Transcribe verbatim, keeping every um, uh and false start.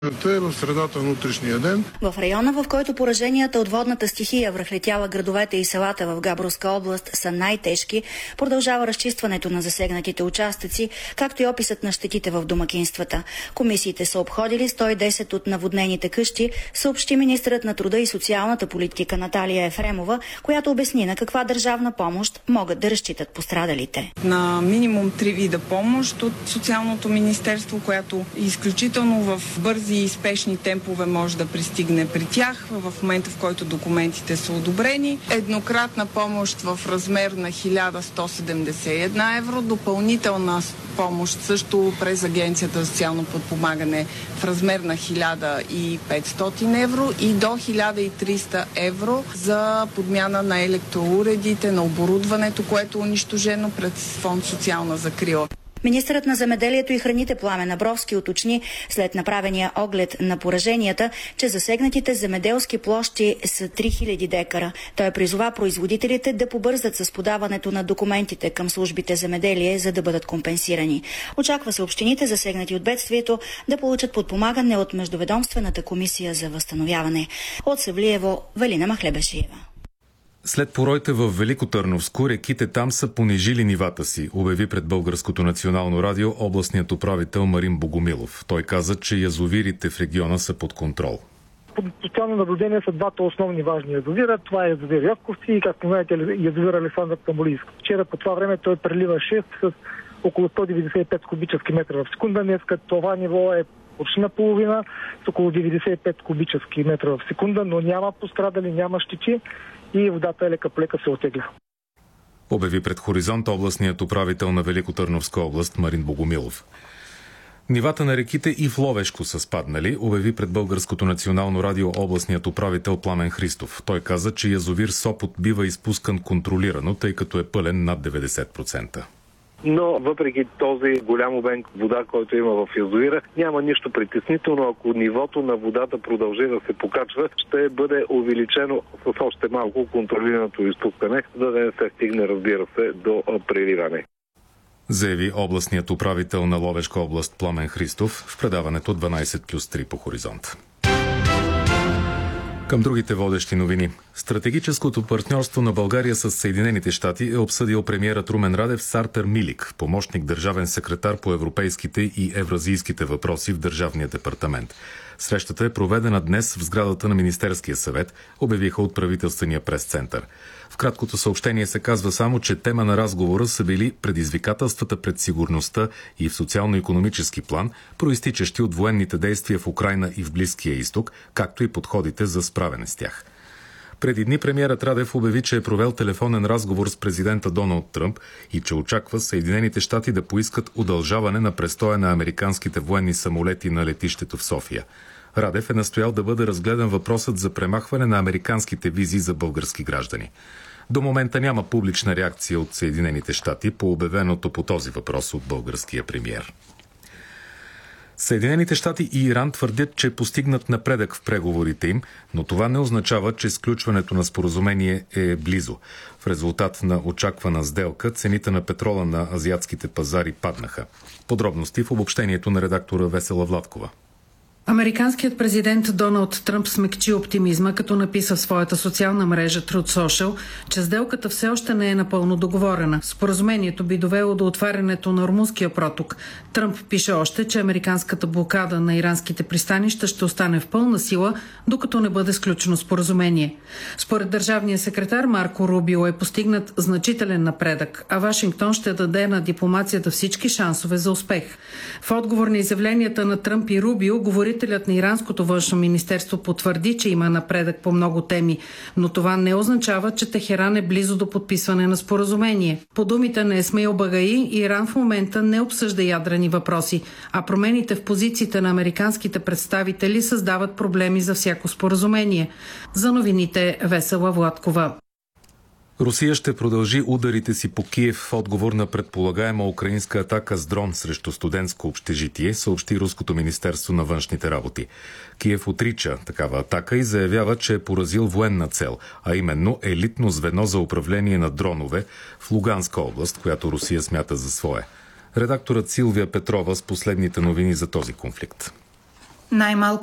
е в средата на утрешния ден. В района, в който пораженията от водната стихия връхлетяла градовете и селата в Габровска област са най-тежки, продължава разчистването на засегнатите участъци, както и описът на щетите в домакинствата. Комисиите са обходили сто и десет от наводнените къщи, съобщи министърът на труда и социалната политика Наталия Ефремова, която обясни на каква държавна помощ могат да разчитат пострадалите. На минимум три вида помощ от Социалното министерство, която изключително в бързи и спешни темпове може да пристигне при тях в момента, в който документите са одобрени. Еднократна помощ в размер на хиляда сто седемдесет и едно евро, допълнителна помощ също през Агенцията за социално подпомагане в размер на хиляда и петстотин евро и до хиляда и триста евро за подмяна на електроуредите, на оборудването, което е унищожено пред фонд социална закрила. Министърът на земеделието и храните Пламен Абровски уточни след направения оглед на пораженията, че засегнатите земеделски площи са три хиляди декара. Той призова производителите да побързат с подаването на документите към службите земеделие, за да бъдат компенсирани. Очаква се общините, засегнати от бедствието, да получат подпомагане от Междуведомствената комисия за възстановяване. От Севлиево, Велина Махлебешиева. След поройте в Великотърновско, реките там са понижили нивата си, обяви пред Българското национално радио областният управител Марин Богомилов. Той каза, че язовирите в региона са под контрол. Под постоянно наблюдение са двата основни важни язовира. Това е язовир Йовковци и, както знаете, язовир Александър Тамболийски. Вчера по това време той преливаше с около сто деветдесет и пет кубически метра в секунда. Днес това ниво е почти наполовина с около деветдесет и пет кубически метра в секунда, но няма пострадали, няма щети и водата лека по лека се отегля. Обяви пред Хоризонт областният управител на Великотърновска област Марин Богомилов. Нивата на реките и в Ловешко са спаднали, обяви пред Българското национално радио областният управител Пламен Христов. Той каза, че язовир Сопот бива изпускан контролирано, тъй като е пълен над деветдесет процента. Но въпреки този голям обем вода, който има в язовира, няма нищо притеснително. Ако нивото на водата продължи да се покачва, ще бъде увеличено с още малко контролираното изпускане, за да не се стигне, разбира се, до преливане. Заяви областният управител на Ловешка област Пламен Христов в предаването дванайсет плюс три по Хоризонт. Към другите водещи новини. Стратегическото партньорство на България с Съединените щати е обсъдил премиерът Румен Радев с Артер Милик, помощник държавен секретар по европейските и евразийските въпроси в Държавния департамент. Срещата е проведена днес в сградата на Министерския съвет, обявиха от правителствения прес-център. В краткото съобщение се казва само, че тема на разговора са били предизвикателствата пред сигурността и в социално-икономически план, проистичащи от военните действия в Украйна и в Близкия изток, както и подходите за справяне с тях. Преди дни премиерът Радев обяви, че е провел телефонен разговор с президента Доналд Тръмп и че очаква Съединените щати да поискат удължаване на престоя на американските военни самолети на летището в София. Радев е настоял да бъде разгледан въпросът за премахване на американските визи за български граждани. До момента няма публична реакция от Съединените щати по обявеното по този въпрос от българския премиер. Съединените щати и Иран твърдят, че постигнат напредък в преговорите им, но това не означава, че сключването на споразумение е близо. В резултат на очаквана сделка, цените на петрола на азиатските пазари паднаха. Подробности в обобщението на редактора Весела Владкова. Американският президент Доналд Тръмп смекчи оптимизма, като написа в своята социална мрежа Truth Social, че сделката все още не е напълно договорена. Споразумението би довело до отварянето на Ормузския проток. Тръмп пише още, че американската блокада на иранските пристанища ще остане в пълна сила, докато не бъде сключено споразумение. Според държавния секретар Марко Рубио е постигнат значителен напредък, а Вашингтон ще даде на дипломацията всички шансове за успех. В отговор на изявленията на Тръмп и Рубио, говорителят на иранското външно министерство потвърди, че има напредък по много теми, но това не означава, че Техеран е близо до подписване на споразумение. По думите на Есмаил Багаи, Иран в момента не обсъжда ядрени въпроси, а промените в позициите на американските представители създават проблеми за всяко споразумение. За новините Весела Владкова. Русия ще продължи ударите си по Киев в отговор на предполагаема украинска атака с дрон срещу студентско общежитие, съобщи Руското министерство на външните работи. Киев отрича такава атака и заявява, че е поразил военна цел, а именно елитно звено за управление на дронове в Луганска област, която Русия смята за своя. Редакторът Силвия Петрова с последните новини за този конфликт. най-малко